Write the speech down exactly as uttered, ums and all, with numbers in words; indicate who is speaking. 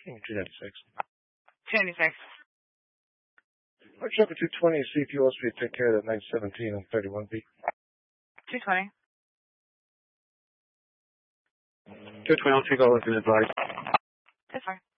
Speaker 1: two ninety-six.
Speaker 2: two ninety-six.
Speaker 1: I'll check with two twenty and see if you also take care of that nine seventeen and thirty-one B.
Speaker 2: two twenty.
Speaker 1: two twenty, I'll take all of the advice.
Speaker 2: That's fine.